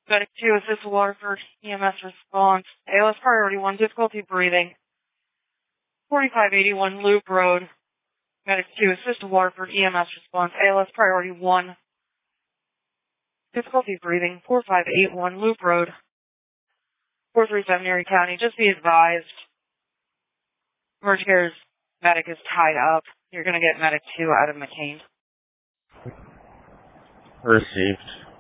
Medic 2, assist Waterford, EMS response. ALS priority 1, difficulty breathing. 4581 Loop Road. Medic 2, assist Waterford, EMS response. ALS priority 1, difficulty breathing. 4581 Loop Road. 437 Erie County, just be advised. Emergency Care's medic is tied up. You're going to get Medic 2 out of McCain. Received.